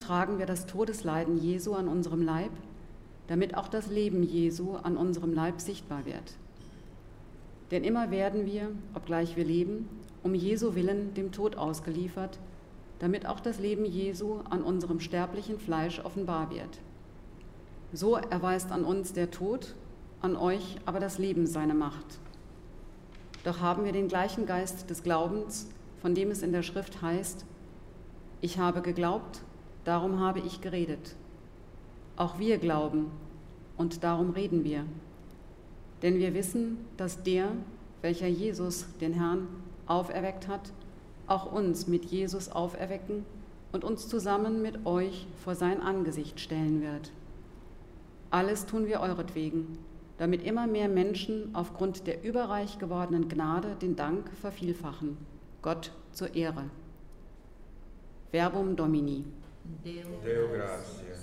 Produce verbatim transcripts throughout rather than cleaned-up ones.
tragen wir das Todesleiden Jesu an unserem Leib, damit auch das Leben Jesu an unserem Leib sichtbar wird. Denn immer werden wir, obgleich wir leben, um Jesu willen dem Tod ausgeliefert, damit auch das Leben Jesu an unserem sterblichen Fleisch offenbar wird. So erweist an uns der Tod, an euch aber das Leben seine Macht. Doch haben wir den gleichen Geist des Glaubens, von dem es in der Schrift heißt: Ich habe geglaubt, darum habe ich geredet. Auch wir glauben, und darum reden wir. Denn wir wissen, dass der, welcher Jesus, den Herrn, auferweckt hat, auch uns mit Jesus auferwecken und uns zusammen mit euch vor sein Angesicht stellen wird. Alles tun wir euretwegen, damit immer mehr Menschen aufgrund der überreich gewordenen Gnade den Dank vervielfachen, Gott zur Ehre. Verbum Domini. Deo, Deo gratias.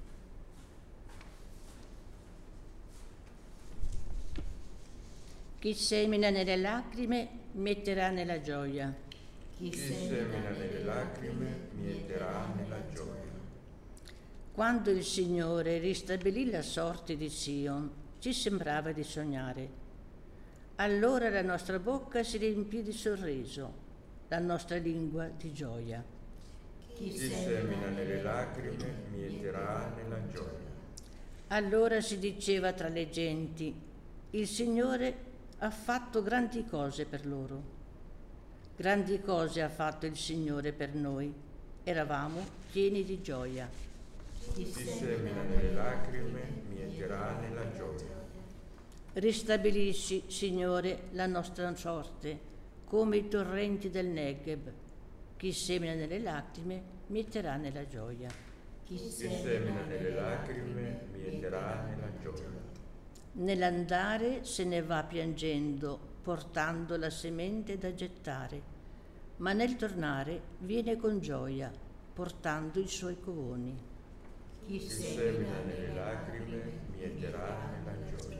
Chi semina nelle lacrime metterà nella gioia. Chi semina nelle lacrime mieterà nella gioia. Quando il Signore ristabilì la sorte di Sion, ci sembrava di sognare. Allora la nostra bocca si riempì di sorriso, la nostra lingua di gioia. Chi semina nelle lacrime mieterà nella gioia. Allora si diceva tra le genti: il Signore ha fatto grandi cose per loro. Grandi cose ha fatto il Signore per noi. Eravamo pieni di gioia. Chi semina nelle lacrime mieterà nella gioia. Ristabilisci, Signore, la nostra sorte, come i torrenti del Negev. Chi semina nelle lacrime mieterà nella gioia. Chi semina nelle lacrime mieterà nella gioia. Nell'andare se ne va piangendo, portando la semente da gettare, ma nel tornare viene con gioia, portando i suoi covoni. Chi semina nelle lacrime mieterà nella gioia.